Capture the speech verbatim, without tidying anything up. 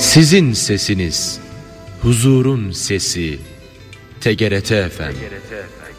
Sizin sesiniz, huzurun sesi, T G R T F M.